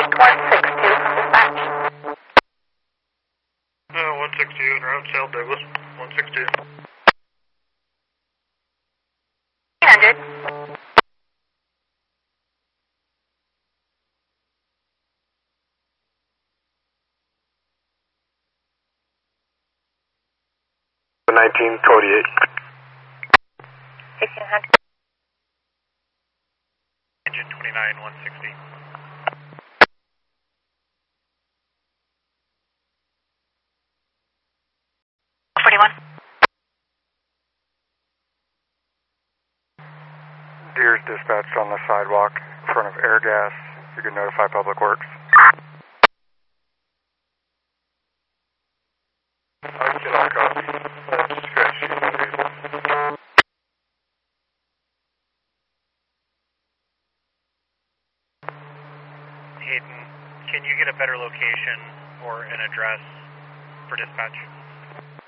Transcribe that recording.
162 from dispatch. 162 en route, South Douglas. 162. 300. The 19, Cody 8. 1600. Engine 29, 160. Deer's dispatched on the sidewalk in front of Airgas. You can notify Public Works. I cannot copy. That's scratchy. Hayden, can you get a better location or an address for dispatch?